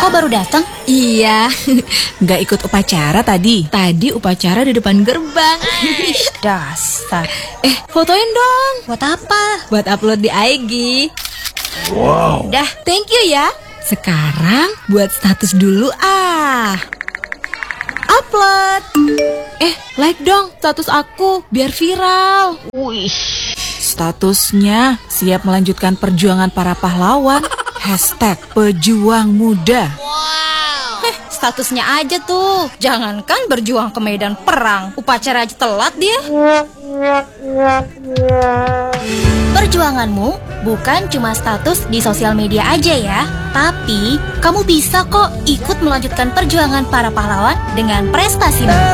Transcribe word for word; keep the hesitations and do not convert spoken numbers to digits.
Kok baru datang? Iya, nggak ikut upacara tadi. Tadi upacara di depan gerbang. Dasar. Eh, fotoin dong. Buat apa? Buat upload di I G. Wow. Dah, thank you ya. Sekarang buat status dulu ah. Upload. Eh, like dong status aku biar viral. Wih. Statusnya siap melanjutkan perjuangan para pahlawan. Hashtag pejuang muda. Heh, statusnya aja tuh. Jangankan berjuang ke medan perang, upacara aja telat dia. Perjuanganmu bukan cuma status di sosial media aja ya, tapi kamu bisa kok ikut melanjutkan perjuangan para pahlawan dengan prestasimu.